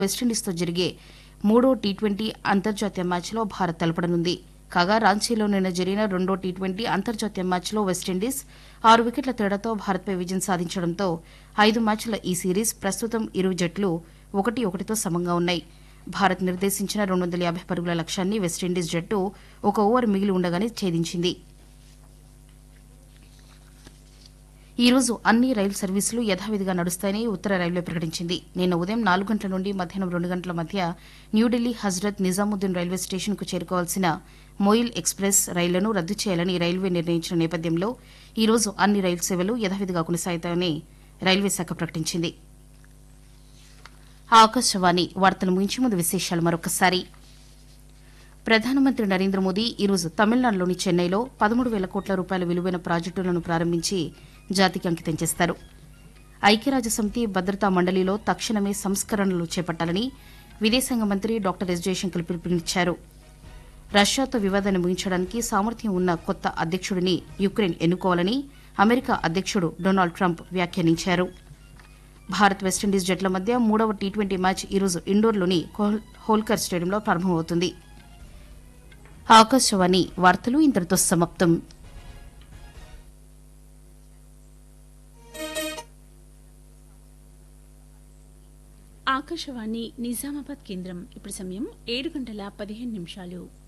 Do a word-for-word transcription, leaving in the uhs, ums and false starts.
వెస్టిండీస్తో జరిగే మూడో T twenty అంతర్జాతీయ మ్యాచ్లో భారత్ తలపడనుంది. కాగా రాంచీలో నిన్న జరిగిన రెండో టీ ట్వంటీ అంతర్జాతీయ మ్యాచ్లో వెస్టిండీస్ ఆరు వికెట్ల తేడాతో భారత్పై విజయం సాధించడంతో ఐదు మ్యాచ్ల ఈ సిరీస్ ప్రస్తుతం ఇరు జట్లు ఒకటి ఒకటితో సమంగా ఉన్నాయి. భారత్ నిర్దేశించిన రెండు వందల యాభై పరుగుల లక్ష్యాన్ని వెస్టిండీస్ జట్టు ఒక ఓవర్ మిగిలి ఉండగానే ఛేదించింది. ఈ రోజు అన్ని రైలు సర్వీసులు యథావిధిగా నడుస్తాయని ఉత్తర రైల్వే ప్రకటించింది. నిన్న ఉదయం నాలుగు గంటల నుండి మధ్యాహ్నం రెండు గంటల మధ్య న్యూఢిల్లీ హజ్రత్ నిజాముద్దీన్ రైల్వే స్టేషన్కు చేరుకోవాల్సిన మోయిల్ ఎక్స్ప్రెస్ రైళ్లను రద్దు చేయాలని రైల్వే నిర్ణయించిన నేపథ్యంలో ఈ రోజు అన్ని రైలు సేవలు యథావిధిగా కొనసాగుతాయని రైల్వే శాఖ ప్రకటించింది. ఆకాశవాణి వార్తలు ముగించే ముందు విశేషాలు మరొకసారి. ప్రధానమంత్రి నరేంద్ర మోదీ ఈరోజు తమిళనాడులోని చెన్నైలో పదమూడు వేల కోట్ల రూపాయల విలువైన ప్రాజెక్టులను ప్రారంభించి జాతికి అంకితం చేస్తారు. ఐక్యరాజ్యసమితి భద్రతా మండలిలో తక్షణమే సంస్కరణలు చేపట్టాలని విదేశాంగ మంత్రి డాక్టర్ ఎస్ జయశంకర్ పిలుపునిచ్చారు. రష్యాతో వివాదాన్ని ముగించడానికి సామర్థ్యం ఉన్న కొత్త అధ్యక్షుడిని యుక్రెయిన్ ఎన్నుకోవాలని అమెరికా అధ్యక్షుడు డొనాల్డ్ ట్రంప్ వ్యాఖ్యానించారు. భారత్ వెస్టిండీస్ జట్ల మధ్య మూడవ టీ ట్వంటీ మ్యాచ్ ఈరోజు ఇండోర్లోని హోల్కర్ స్టేడియంలో ప్రారంభమవుతుంది. ఆకాశవాణి వార్తలు ఇంతటితో సమాప్తం. ఆకాశవాణి నిజామాబాద్ కేంద్రం. ఇప్పుడు సమయం ఏడు గంటల పదిహేను నిమిషాలు.